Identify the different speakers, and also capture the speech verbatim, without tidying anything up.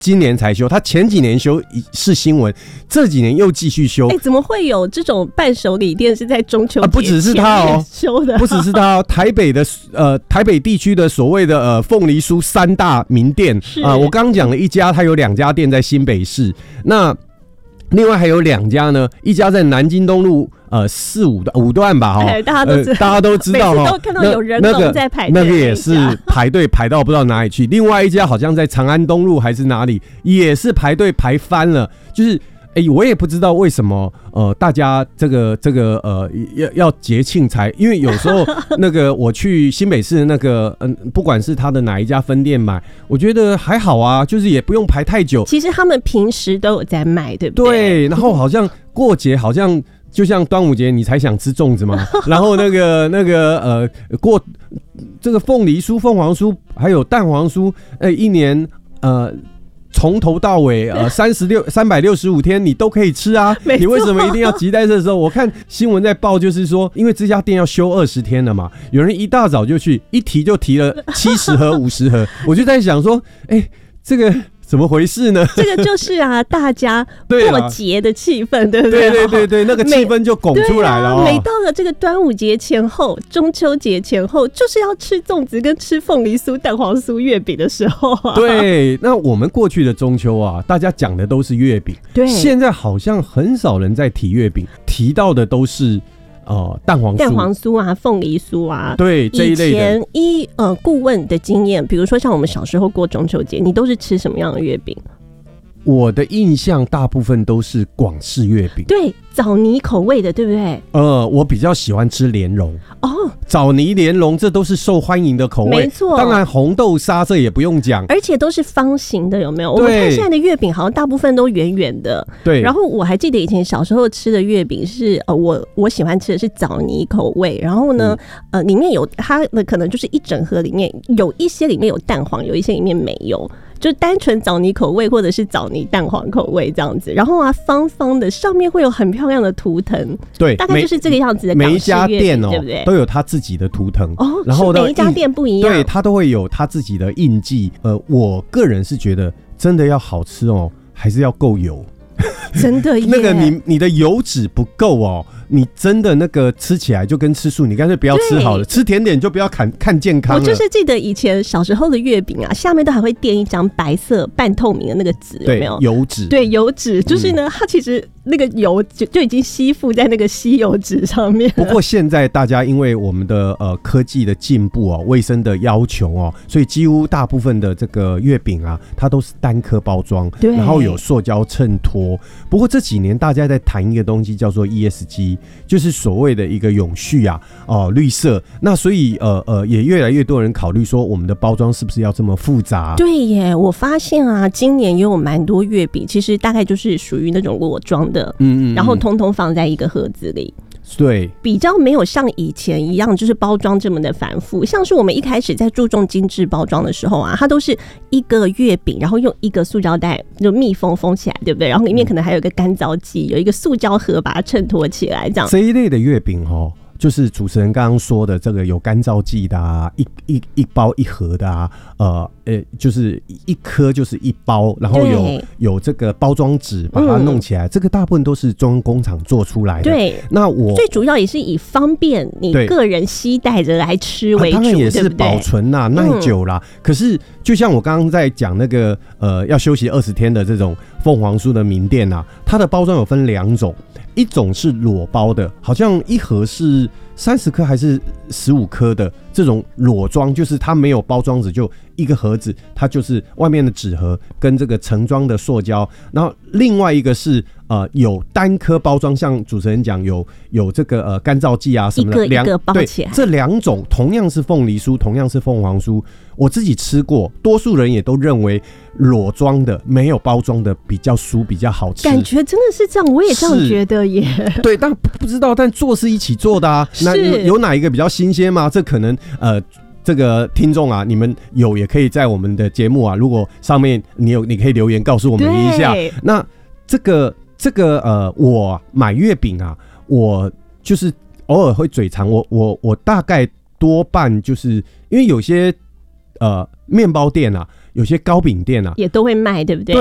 Speaker 1: 今年才修，他前几年修是新闻，这几年又继续修。
Speaker 2: 哎、欸，怎么会有这种伴手礼店是在中秋节、啊、
Speaker 1: 不只是他哦
Speaker 2: 修的，
Speaker 1: 不只是他、哦，台北的呃台北地区的所谓的呃凤梨酥三大名店啊、呃，我刚刚讲了一家，它有两家店在新北市，那另外还有两家呢，一家在南京东路。呃，四五五段吧，哈、
Speaker 2: 欸，大家都知道、
Speaker 1: 呃，大家都知道哈，
Speaker 2: 每次都看到有人龙在排队、
Speaker 1: 那個，那个也是排队排到不知道哪里去。另外一家好像在长安东路还是哪里，也是排队排翻了。就是，哎、欸，我也不知道为什么，呃，大家这个这个呃要要节庆才，因为有时候那个我去新北市的那个，嗯、呃，不管是他的哪一家分店买，我觉得还好啊，就是也不用排太久。
Speaker 2: 其实他们平时都有在卖，对不对？
Speaker 1: 对，然后好像过节好像。就像端午节，你才想吃粽子嘛？然后那个那个呃，过这个凤梨酥、凤凰酥，还有蛋黄酥，呃、欸，一年呃从头到尾呃三十六三百六十五天你都可以吃啊。你为什么一定要急在这时候？我看新闻在报，就是说，因为这家店要休二十天了嘛，有人一大早就去，一提就提了七十盒、五十盒，我就在想说，哎、欸，这个。怎么回事呢？
Speaker 2: 这个就是啊，大家过节的气氛，对不对？
Speaker 1: 对对对对，那个气氛就拱出来了、哦
Speaker 2: 啊。每到了这个端午节前后、中秋节前后，就是要吃粽子跟吃凤梨酥、蛋黄酥、月饼的时候啊。
Speaker 1: 对，那我们过去的中秋啊，大家讲的都是月饼，
Speaker 2: 对，
Speaker 1: 现在好像很少人在提月饼，提到的都是。呃，蛋黄酥、
Speaker 2: 蛋黄酥啊，凤梨酥啊，
Speaker 1: 对这一类的。以
Speaker 2: 前依呃顾问的经验，比如说像我们小时候过中秋节，你都是吃什么样的月饼？
Speaker 1: 我的印象大部分都是广式月饼，
Speaker 2: 对，枣泥口味的，对不对？
Speaker 1: 呃，我比较喜欢吃莲蓉
Speaker 2: 哦，
Speaker 1: 枣泥莲蓉这都是受欢迎的口味，
Speaker 2: 没错。
Speaker 1: 当然红豆沙这也不用讲，
Speaker 2: 而且都是方形的，有没有？我们看现在的月饼好像大部分都圆圆的，
Speaker 1: 对。
Speaker 2: 然后我还记得以前小时候吃的月饼是呃，我我喜欢吃的是枣泥口味，然后呢，嗯、呃，里面有它的可能就是一整盒里面有一些里面有蛋黄，有一些里面没有。就单纯枣泥口味或者是枣泥蛋黄口味这样子，然后啊方方的，上面会有很漂亮的图腾，
Speaker 1: 对，
Speaker 2: 大概就是这个样子的港式月饼。每一家店哦，对不对？
Speaker 1: 都有它自己的图腾
Speaker 2: 哦，
Speaker 1: 然后
Speaker 2: 每一家店不一样，
Speaker 1: 对，它都会有它自己的印记。呃，我个人是觉得真的要好吃哦，还是要够油。
Speaker 2: 真的耶，
Speaker 1: 那个你你的油脂不够哦，你真的那个吃起来就跟吃素，你干脆不要吃好了，吃甜点就不要看看健康了。
Speaker 2: 我就是记得以前小时候的月饼啊，下面都还会垫一张白色半透明的那个纸，有没有？
Speaker 1: 油脂，
Speaker 2: 对，油脂，就是呢，嗯、它其实那个油就就已经吸附在那个吸油纸上面了。
Speaker 1: 不过现在大家因为我们的呃科技的进步哦，卫生的要求哦，所以几乎大部分的这个月饼啊，它都是单颗包装，
Speaker 2: 对，
Speaker 1: 然后有塑胶衬托。不过这几年大家在谈一个东西叫做 E S G， 就是所谓的一个永续啊，哦、呃，绿色。那所以呃呃，也越来越多人考虑说，我们的包装是不是要这么复杂？
Speaker 2: 对耶，我发现啊，今年也有蛮多月饼，其实大概就是属于那种裸装的，嗯 嗯, 嗯，然后通通放在一个盒子里。
Speaker 1: 对，
Speaker 2: 比较没有像以前一样，就是包装这么的繁复。像是我们一开始在注重精致包装的时候啊，它都是一个月饼，然后用一个塑胶袋就密封封起来，对不对？然后里面可能还有一个干燥剂，有一个塑胶盒把它衬托起来，这样。
Speaker 1: 这一类的月饼哦，就是主持人刚刚说的这个有干燥剂的啊，一一一包一盒的啊，呃呃，就是一颗就是一包，然后有有这个包装纸把它弄起来，嗯、这个大部分都是中工厂做出来的。
Speaker 2: 对，
Speaker 1: 那我
Speaker 2: 最主要也是以方便你个人携带着来吃为主，
Speaker 1: 啊、当然也是保存啦、耐久啦。嗯、可是就像我刚刚在讲那个呃要休息二十天的这种凤凰酥的名店啊，它的包装有分两种。一种是裸包的，好像一盒是三十颗还是十五颗的这种裸装，就是它没有包装纸，就一个盒子，它就是外面的纸盒跟这个盛装的塑胶。然后另外一个是呃有单颗包装，像主持人讲有有这个呃干燥剂啊什么的，
Speaker 2: 一个一个包起来。
Speaker 1: 对，这两种同样是凤梨酥，同样是凤凰酥，我自己吃过，多数人也都认为裸装的没有包装的比较酥比较好吃。
Speaker 2: 感觉真的是这样，我也这样觉得耶。
Speaker 1: 对，但不知道，但做是一起做的啊。那有哪一个比较新鲜吗？这可能呃。这个听众啊，你们有也可以在我们的节目啊，如果上面你有，你可以留言告诉我们一下。那这个这个呃，我买月饼啊，我就是偶尔会嘴馋，我我我大概多半就是因为有些呃面包店啊， 有些糕饼店啊，
Speaker 2: 也都会卖，对不对？